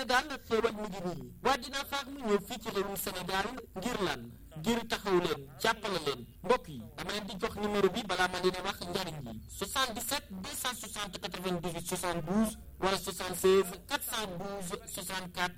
Sénégal xéewal mu ngi nii waa Dina Farm ñëw fii ci réewum Sénégal ngir lan ngir taxaw leen jàppale leen mbokk yi dama leen di jox numéro bi balaa ma leen a wax njariñ yi 77 260 98 72 wala 76 412 64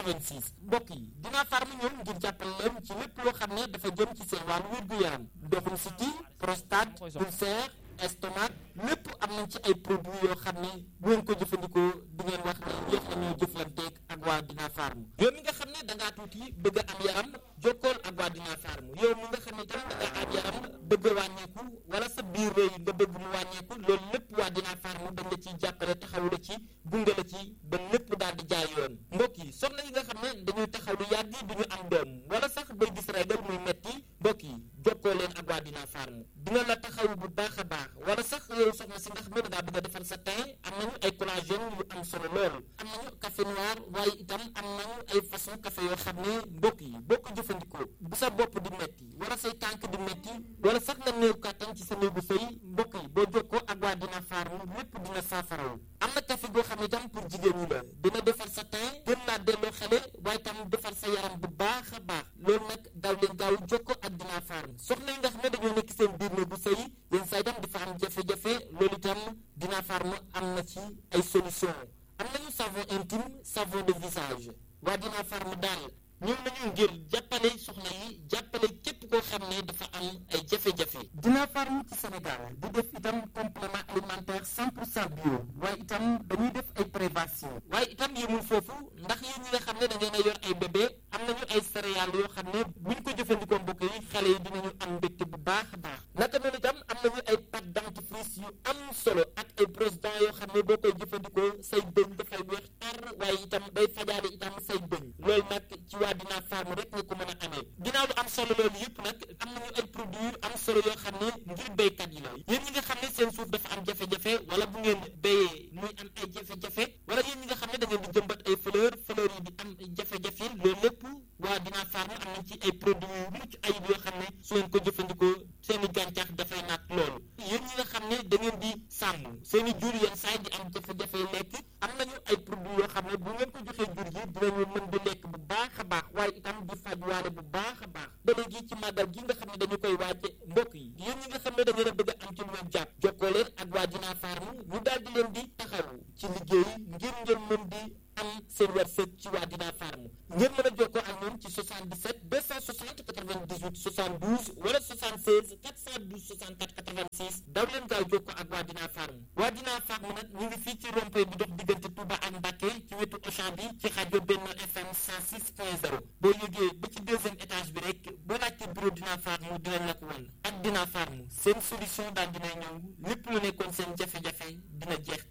86 mbokk yi Dina Farm ñëw ngir jàppale leen ci lépp loo xam ne dafa jëm ci seen wàllu wér-gu-yaram ndoxum siti prostate ulcère estomac lépp am nañ ci ay produits yoo xam ne bu ngeen ko jëfandikoo di ngeen wax ne yéex nañoo jëflanteeg ak waa Dina Farm yow mi nga xam ne da ngaa tuuti bëgg a am yaram jokkool ak waa Dina Farm yow mi nga xam ne tamit da ngaa am yaram bëgg a wàññeeku wala sa biir rëy nga bëgg mu wàññeeku loolu lépp waa Dina Farm dañ la ciy jàppale taxaw la ci gunge la ci ba lépp daal di jaay yoon mbokk yi soxna yi nga xam ne dañuy taxaw lu yàgg du ñu am doom wala sax bay gis régal muy metti mbokk yi jokkoo leen ak waa Dina Farm dina la taxaw bu baax a baax wala sax yow soxna si nga xam ne da ngaa bëgg a defar sa teint am nañu ay collagène yu am solo lool am nañu café noir waaye itam am nañu ay façon café yoo xam ne mbokk yi boo ko jëfandikoo bu sa bopp di metti wala say tànk di metti wala sax nga néew kàttan ci sa néegu sëy mbokk yi boo jokkoo ak waa Dina Farm lépp dina saafaraw am na café goo xam ne itam pour jigéen ñi la dina defar sa teint gën laa delloo xale waaye itam defar sa yaram bu baax a baax loolu nag daw leen gaaw jokkoo ak Dina Farm soxna yi nga xam ne dañoo nekk seen biir néegu sëy yenn saa itam dafa am jafe-jafe loolu itam Dina Farm am na ci ay solution am nañu savon intime savon de visage waa Dina Farm daal ñëw nañu ngir jàppale soxna yi jàppale képp koo xam ne dafa am ay jafe-jafe Dina Farm ci Sénégal di def itam complément alimentaire 100% bio waaye itam dañuy def ay prévention waaye itam yemul foofu ndax yéen ñi nga xam ne da ngeen a yor ay bébé am nañu ay céréales yoo xam ne buñ ko jëfandikoo mbokk yi xale yi dinañu am mbégte bu baax a baax naka noonu itam am nañu ay pâte dentifrice yu am solo ak ay brosse dents yoo xam ne boo koy jëfandikoo say bëñ dafay weex tar waaye itam day fajaale itam say bëñ loolu nag ci waa Dina Farm rek nga ko mën a amee ginnaaw lu am solo loolu yëpp nag am nañu ay produits am solo yoo xam ne ngir béykat yi la yéen ñi nga xam ne seen suuf dafa am jafe-jafe wala bu ngeen béyee muy am ay jafe-jafe wala yéen ñi nga xam ne da ngeen di jëmbat ay fleur yi di am jafe-jafe loolu lépp waa Dina Farm am nañ ci ay produits yu mucc ayib yoo xam ne su ngeen ko jëfandikoo seen i gàncax dafay naat loolu yéen ñi nga xam ne da ngeen di sàmm seen i jur yenn saa di am jafe-jafe lekk am nañu ay produits yoo xam ne bu ngeen ko joxee jur gi dinañu mën di lekk bu baax a baax waaye itam di faj waale bu baax a baax ba léegi ci màggal gi nga xam ne dañu koy wàcce mbokk yi yéen ñi nga xam ne da ngeen a bëgg a am ci lu leen jàpp jokkoo leen ak waa Dina Farm ñu daal di leen di taxaw ci liggéey ngir ngeen mën di am seen wërsëg ci waa Dina Farm ngeen mën a jokkoo ak ñoom ci 77 260 98 72 wala 76 412 64 86 daw leen gaaw jokkoo ak waa Dina Farm waa Dina Farm nag ñu ngi fii ci rond-point bi dox diggante Touba ak Mbacké ci wetu Auchan bi ci rajo Benno FM 106.0 boo yëgee ba ci deuxième étage bi rek boo laajte bureau Dina Farm dinañ la ko wan ak Dina Farm seen solution daal dina ñëw lépp lu nekkoon seen jafe-jafe dina jeex